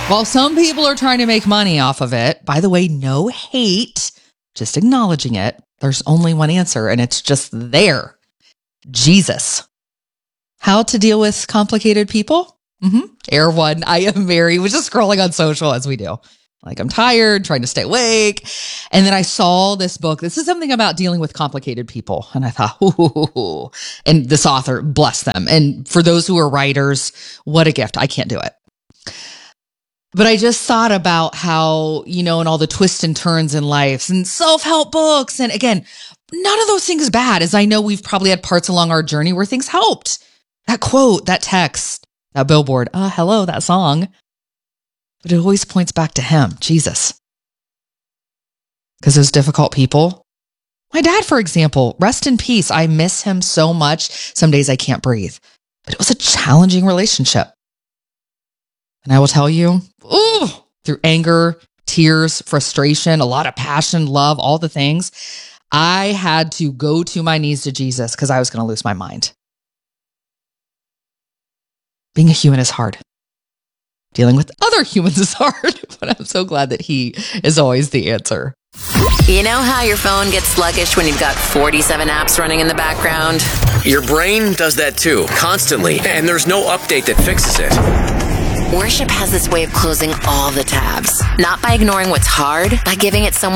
While some people are trying to make money off of it, by the way, no hate, just acknowledging it. There's only one answer, and it's just there. Jesus. How to deal with complicated people? Air one, I am Mary, was just scrolling on social as we do. Like, I'm tired, trying to stay awake. And then I saw this book. This is something about dealing with complicated people. And I thought, ooh. And this author, bless them. And for those who are writers, what a gift. I can't do it. But I just thought about how, and all the twists and turns in life and self-help books. And again, none of those things bad, as I know we've probably had parts along our journey where things helped. That quote, that text, that billboard, hello, that song. But it always points back to him, Jesus. Because those difficult people, my dad, for example, rest in peace. I miss him so much. Some days I can't breathe. But it was a challenging relationship. And I will tell you, through anger, tears, frustration, a lot of passion, love, all the things, I had to go to my knees to Jesus because I was going to lose my mind. Being a human is hard. Dealing with other humans is hard, but I'm so glad that he is always the answer. You know how your phone gets sluggish when you've got 47 apps running in the background? Your brain does that too, constantly, and there's no update that fixes it. Worship has this way of closing all the tabs. Not by ignoring what's hard, by giving it someone